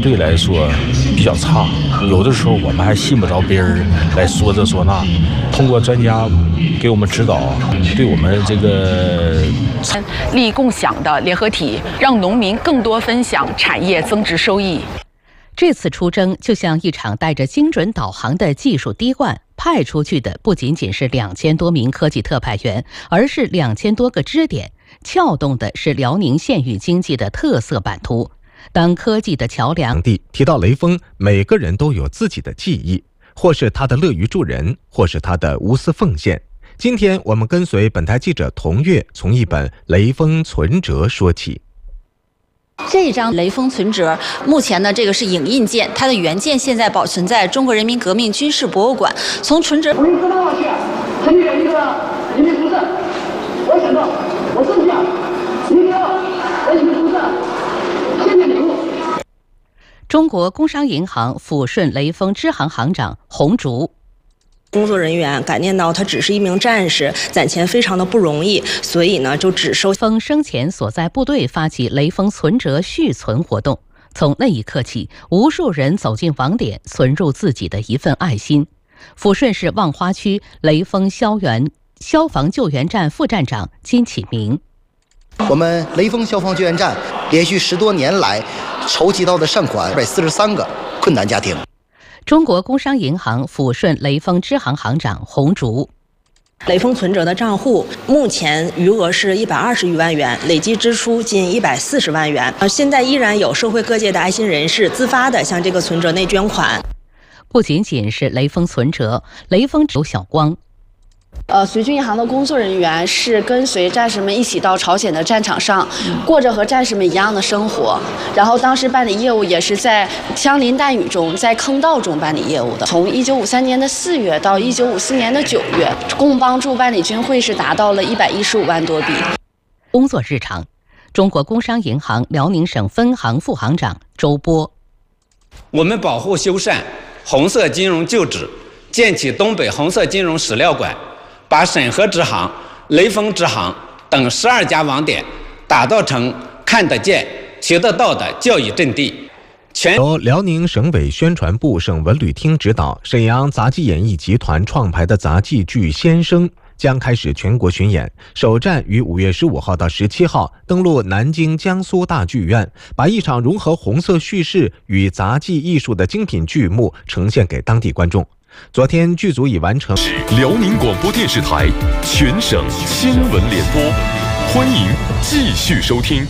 对来说比较差，有的时候我们还信不着别人来说这说那。通过专家给我们指导，对我们这个利益共享的联合体，让农民更多分享产业增值收益。 这次出征就像一场带着精准导航的技术滴灌，派出去的不仅仅是2000多名科技特派员，而是2000多个支点，撬动的是辽宁县域经济的特色版图。当科技的桥梁提到雷锋，每个人都有自己的记忆，或是他的乐于助人，或是他的无私奉献。今天我们跟随本台记者童月，从一本《雷锋存折》说起。 这张雷锋存折，目前呢，这个是影印件，它的原件现在保存在中国人民革命军事博物馆。从存折， 我们自上去成立了一个人民图社，我想到我剩下一个人民图社献礼物。 中国工商银行抚顺雷锋支行行长洪竹。 工作人员感念到他只是一名战士，攒钱非常的不容易，所以呢就只收。 雷锋生前所在部队发起雷锋存折续存活动，从那一刻起，无数人走进网点，存入自己的一份爱心。抚顺市望花区雷锋消防救援站副站长金启明： 我们雷锋消防救援站连续10多年来筹集到的善款243个困难家庭。 中国工商银行抚顺雷锋支行行长洪竹： 雷锋存折的账户目前余额是120余万元，累计支出近140万元。现在依然有社会各界的爱心人士自发的向这个存折内捐款。 不仅仅是雷锋存折，雷锋刘晓光。 随军银行的工作人员是跟随战士们一起到朝鲜的战场上，过着和战士们一样的生活。然后当时办理业务也是在枪林弹雨中，在坑道中办理业务的。从1953年的4月到1954年的9月，共帮助办理军会是达到了115万多笔。 工作日常，中国工商银行辽宁省分行副行长周波： 我们保护修缮红色金融旧址，建起东北红色金融史料馆，把沈河支行、雷锋支行等12家网点打造成看得见、学得到的教育阵地。 由辽宁省委宣传部省文旅厅指导，沈阳杂技演艺集团创排的杂技剧《先生》将开始全国巡演，首站于5月15号到17号登陆南京江苏大剧院，把一场融合红色叙事与杂技艺术的精品剧目呈现给当地观众。昨天剧组已完成辽宁广播电视台全省新闻联播，欢迎继续收听。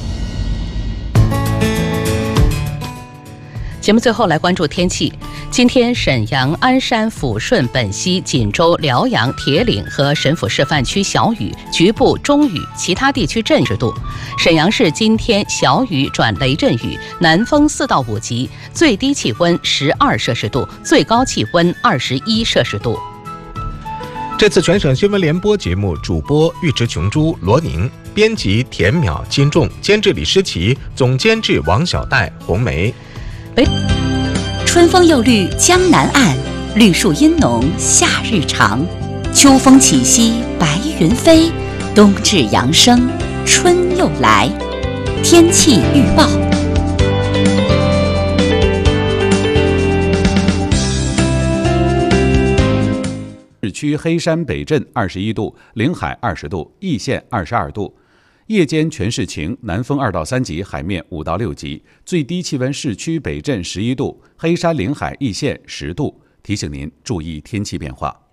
节目最后来关注天气。今天沈阳、鞍山、抚顺、本溪、锦州、辽阳、铁岭和沈抚示范区小雨，局部中雨，其他地区阵雨度。沈阳市今天小雨转雷阵雨，南风4到5级，最低气温12摄氏度，最高气温21摄氏度。 这次全省新闻联播节目主播尉迟琼珠、罗宁，编辑田淼、金仲，监制李诗琪，总监制王小戴、红梅。 春风又绿江南岸，绿树阴浓夏日长。秋风起兮白云飞，冬至阳生春又来。天气预报。 市区黑山北镇21度，临海20度，易县22度。夜间全市晴，南风2到3级，海面5到6级，最低气温市区北镇11度，黑山临海易县10度。提醒您注意天气变化。